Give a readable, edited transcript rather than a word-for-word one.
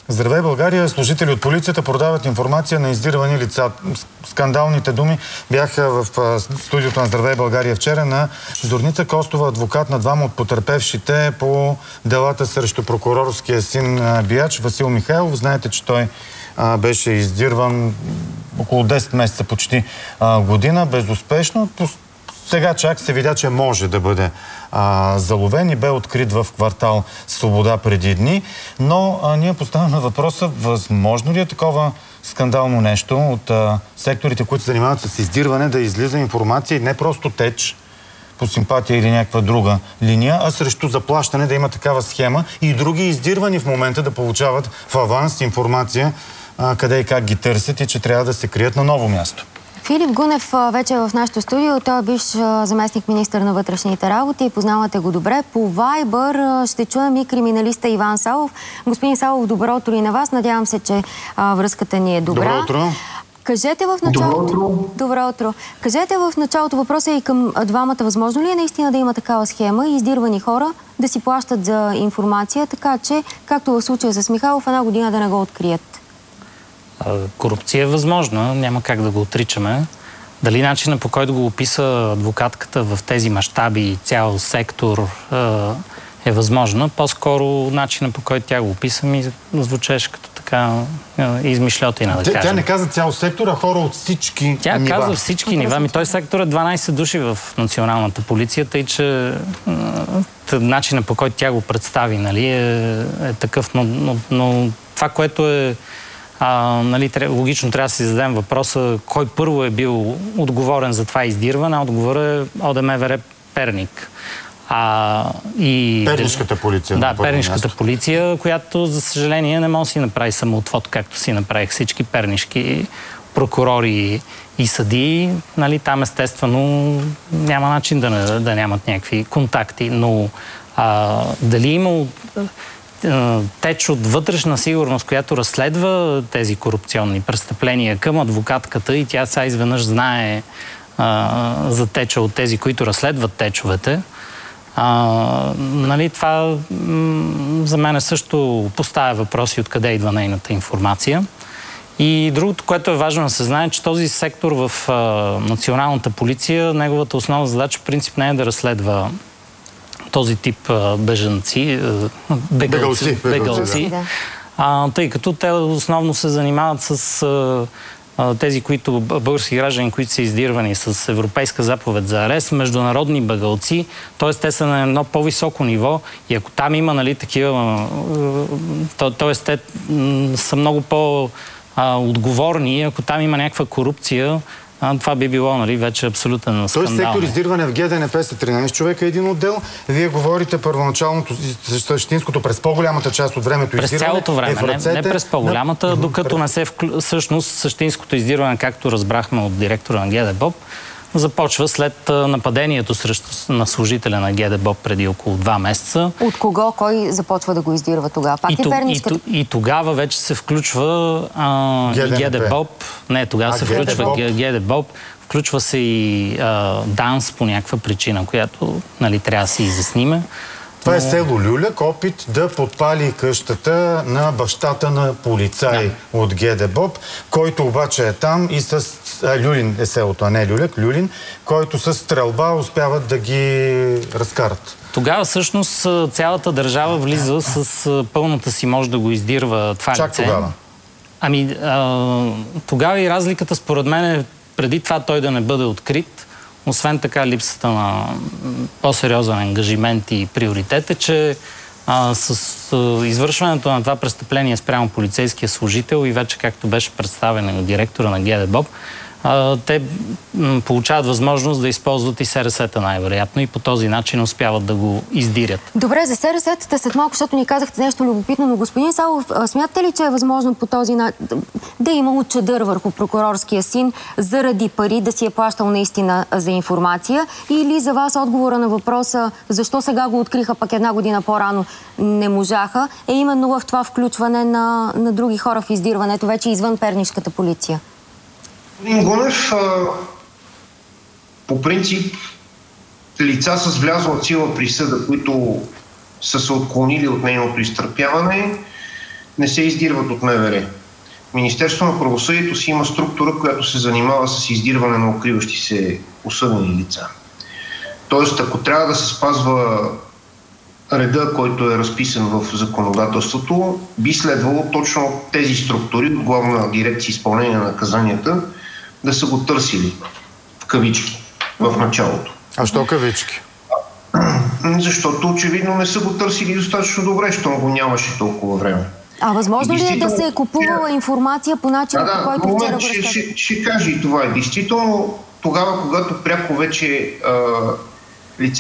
Здравей, България! Служители от полицията продават информация на издирвани лица. Скандалните думи бяха в студиото на Здравей, България вчера на Зорница Костова, адвокат на двама от потерпевшите по делата срещу прокурорския син биач Васил Михайлов. Знаете, че той беше издирван около 10 месеца, почти година, безуспешно. Сега чак се видя, че може да бъде заловен и бе открит в квартал Свобода преди дни. Но ние поставяме въпроса, възможно ли е такова скандално нещо от секторите, които се занимават с издирване, да излиза информация и не просто теч по симпатия или някаква друга линия, а срещу заплащане да има такава схема и други издирвани в момента да получават в аванс информация къде и как ги търсят и че трябва да се крият на ново място. Филип Гунев вече е в нашото студио. Той е бивш заместник-министър на вътрешните работи и познавате го добре. По Вайбър ще чуем и криминалиста Иван Савов. Господин Савов, добро утро и на вас. Надявам се, че връзката ни е добра. Добро утро. Кажете в началото... Добро утро. Кажете в началото, въпроса и към двамата. Възможно ли е наистина да има такава схема и издирвани хора да си плащат за информация, така че, както в случая с Михайлов, една година да не го открият? Корупция е възможна, няма как да го отричаме. Дали начина, по който го описа адвокатката в тези мащаби, цял сектор е възможна, по-скоро начина, по който тя го описа, ми звучеше като така измишлетина, да кажем. Тя не каза цял сектор, а хора от всички нива. Тя каза всички нива. Той сектор е 12 души в националната полиция, тъй че начина, по който тя го представи, нали, е такъв, но това, което е логично трябва да си зададем въпроса кой първо е бил отговорен за това издирване. Отговорът е ОДМВР Перник. Пернишката полиция. Да, Пернишката полиция, която, за съжаление, не може да си направи самоотвод, както си направих всички пернишки прокурори и съдии. Нали, там, естествено, няма начин да нямат някакви контакти. Но дали има теч от вътрешна сигурност, която разследва тези корупционни престъпления към адвокатката и тя сега изведнъж знае за теча от тези, които разследват течовете. Нали, това за мен също поставя въпроси откъде идва нейната информация. И другото, което е важно да се знае, че този сектор в националната полиция, неговата основна задача, в принцип, не е да разследва този тип бежанци, бегалци, тъй като те основно се занимават с тези, които български граждани, които са издирвани с европейска заповед за арест, международни бегалци, т.е. те са на едно по-високо ниво и ако там има, нали, такива, т.е. те са много по-отговорни, ако там има някаква корупция, това би било, нали, вече абсолютен скандал. Този сектор издирване в ГДНП са 13 човека, един отдел. Вие говорите първоначалното, същинското през по-голямата част от времето през издирване. През цялото време, не през по-голямата, докато не се всъщност същинското издирване, както разбрахме от директора на ГДБОП, започва след нападението на служителя на ГДБОП преди около 2 месеца. От кого? Кой започва да го издирва тогава? Пак и тогава вече се включва ГДБОП. Не, тогава се включва ГДБОП. Включва се и ДАНС по някаква причина, която, нали, трябва да се изясниме. Това е село Люляк, опит да подпали къщата на бащата на полицай от ГДБОП, който обаче е там и с Люлин е селото, а не Люляк, Люлин, който с стрелба успяват да ги разкарат. Тогава всъщност цялата държава влиза с пълната си може да го издирва това лице. Чак тогава? Ами, тогава и разликата според мен е преди това той да не бъде открит. Освен така, липсата на по-сериозен ангажимент и приоритет е, че с извършването на това престъпление спрямо полицейския служител и вече както беше представен от директора на ГДБОП, те получават възможност да използват и СРС-та най-вероятно и по този начин успяват да го издирят. Добре, за СРС-тата след малко, защото ни казахте нещо любопитно, но господин Савов, смятате ли, че е възможно по този начин да имало чадър върху прокурорския син заради пари, да си е плащал наистина за информация, или за вас отговора на въпроса защо сега го откриха, пък една година по-рано не можаха, е именно в това включване на други хора в издирването, вече извън пернишката полиция? Господин Гунев, по принцип, лица с влязла в сила присъда, които са се отклонили от нейното изтърпяване, не се издирват от МВР. Министерството на правосъдието си има структура, която се занимава с издирване на укриващи се осъдени лица. Тоест, ако трябва да се спазва реда, който е разписан в законодателството, би следвало точно тези структури от Главна дирекция изпълнение на наказанията да са го търсили в кавички в началото. А що кавички? Защото очевидно не са го търсили достатъчно добре, щом го нямаше толкова време. А възможно ли е да се е купувала информация по начин, по който вчера го разказах? Ще кажа и това е. Действително, тогава, когато пряко вече